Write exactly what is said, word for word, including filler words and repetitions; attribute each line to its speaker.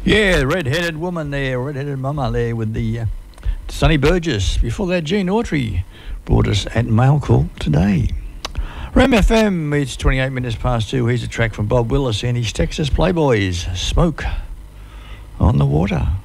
Speaker 1: Yeah, the red-headed woman there, red-headed mama there with the uh, Sonny Burgess. Before that, Gene Autry brought us at Mail Call today. Ram F M, it's twenty-eight minutes past two. Here's a track from Bob Willis and his Texas Playboys, Smoke on the Water.